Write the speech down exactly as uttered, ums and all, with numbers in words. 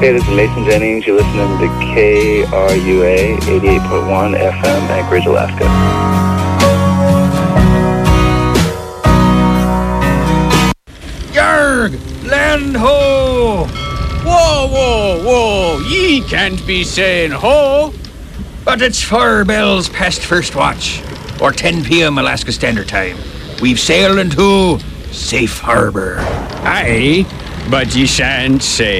Hey, this is Mason Jennings. You're listening to K R U A eighty-eight point one F M, Anchorage, Alaska. Yarg! Land ho! Whoa, whoa, whoa! Ye can't be saying ho! But it's four bells past first watch, or ten p.m. Alaska Standard Time. We've sailed into Safe Harbor. Aye, but ye shan't say.